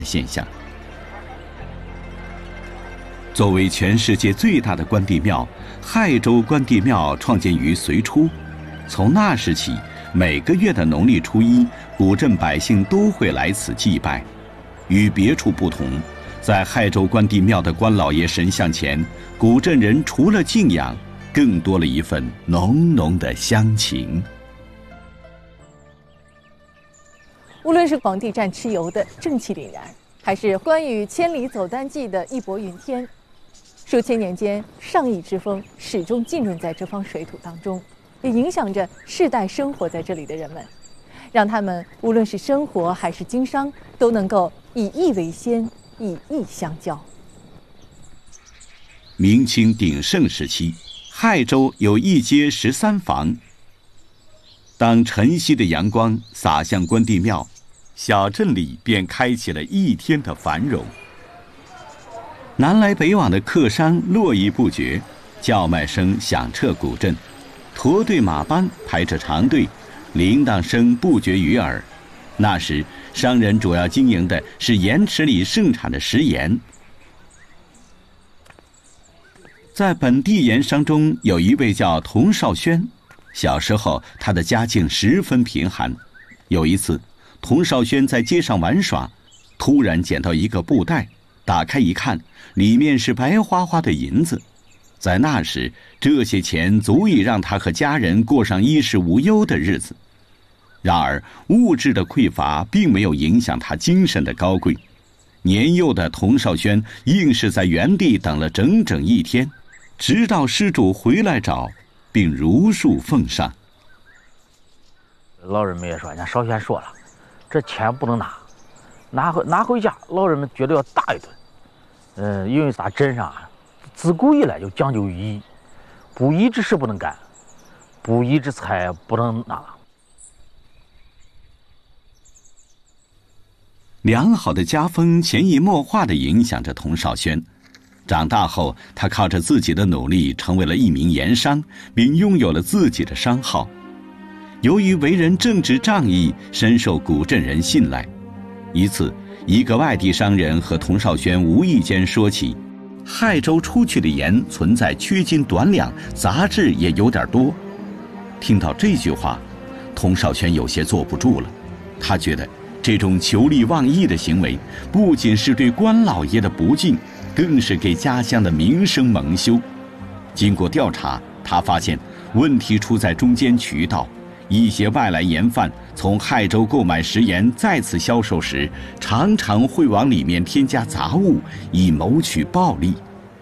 现象。作为全世界最大的关帝庙，亥州关帝庙创建于隋初。从那时起，每个月的农历初一，古镇百姓都会来此祭拜。与别处不同，在亥州关帝庙的关老爷神像前，古镇人除了敬仰，更多了一份浓浓的乡情。 无论是黄帝战蚩尤的正气凛然，还是关羽千里走单骑的义薄云天，数千年间，上义之风始终浸润在这方水土当中，也影响着世代生活在这里的人们，让他们无论是生活还是经商，都能够以义为先，以义相交。 明清鼎盛时期，亥州有一街13坊。当晨曦的阳光洒向关帝庙，小镇里便开启了一天的繁荣。南来北往的客商络绎不绝，叫卖声响彻古镇，驼队马班排着长队，铃铛声不绝于耳。那时，商人主要经营的是盐池里盛产的食盐。在本地盐商中，有一位叫童少轩。小时候，他的家境十分贫寒。有一次，童少轩在街上玩耍，突然捡到一个布袋，打开一看，里面是白花花的银子。在那时，这些钱足以让他和家人过上衣食无忧的日子。然而，物质的匮乏并没有影响他精神的高贵。年幼的童少轩硬是在原地等了整整一天，直到施主回来找，并如数奉上。 老人们也说，人家少轩说了，这钱不能拿回家，老人们觉得要打一顿。因为咱镇上自古以来就讲究义，不义之事不能干，不义之财不能拿。 良好的家风潜移默化地影响着童少轩。长大后，他靠着自己的努力成为了一名盐商，并拥有了自己的商号。由于为人正直仗义，深受古镇人信赖。一次，一个外地商人和童少轩无意间说起，亥州出去的盐存在缺斤短两，杂质也有点多。听到这句话，童少轩有些坐不住了。他觉得这种求利忘义的行为，不仅是对关老爷的不敬，更是给家乡的名声蒙羞。经过调查，他发现问题出在中间渠道。一些外来盐贩从亥州购买食盐再次销售时，常常会往里面添加杂物，以谋取暴利。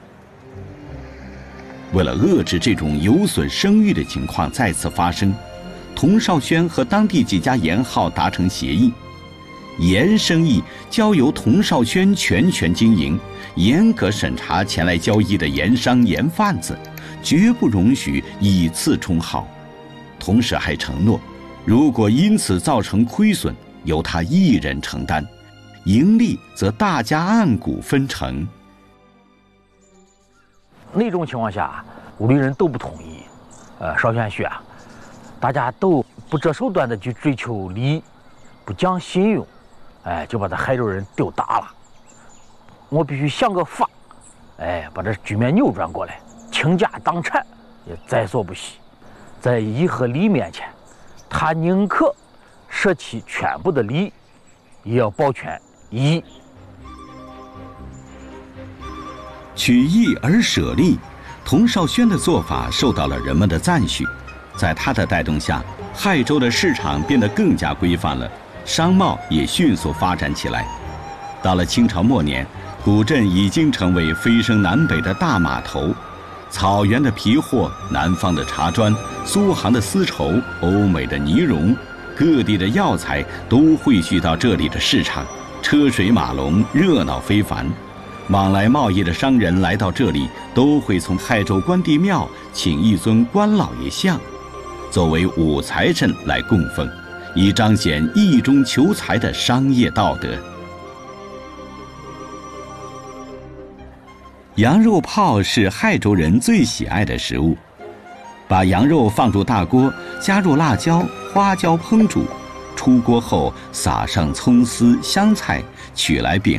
为了遏制这种有损声誉的情况再次发生，童少轩和当地几家盐号达成协议，盐生意交由童少轩全权经营，严格审查前来交易的盐商盐贩子，绝不容许以次充好。同时还承诺，如果因此造成亏损，由他一人承担，盈利则大家按股分成。 那种情况下，屋里人都不同意。少轩说，大家都不择手段的去追求利益，不讲信用，就把这亥州人丢打了。我必须想个法，把这局面扭转过来，倾家荡产也在所不惜。在义和利面前，他宁可舍弃全部的利益，也要保全义。 取义而舍利，童少轩的做法受到了人们的赞许。在他的带动下，亥州的市场变得更加规范了，商贸也迅速发展起来。到了清朝末年，古镇已经成为飞升南北的大码头。草原的皮货，南方的茶砖，苏杭的丝绸，欧美的呢绒，各地的药材都汇聚到这里的市场，车水马龙，热闹非凡。往来贸易的商人来到这里，都会从亥州关帝庙请一尊关老爷像，作为武财神来供奉，以彰显义中求财的商业道德。羊肉泡是亥州人最喜爱的食物，把羊肉放入大锅，加入辣椒、花椒烹煮，出出锅后撒上葱丝、香菜，取来饼